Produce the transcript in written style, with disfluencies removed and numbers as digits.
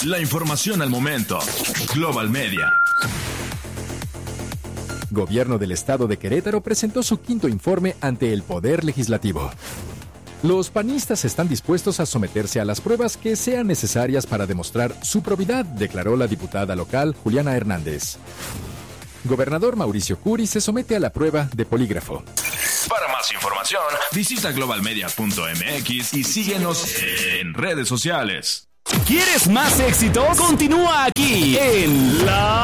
La información al momento. Global Media. Gobierno del Estado de Querétaro presentó su quinto informe ante el Poder Legislativo. Los panistas están dispuestos a someterse a las pruebas que sean necesarias para demostrar su probidad, declaró la diputada local Juliana Hernández. Gobernador Mauricio Curi se somete a la prueba de polígrafo. Para más información, visita globalmedia.mx y síguenos en redes sociales. ¿Quieres más éxitos? Continúa aquí en La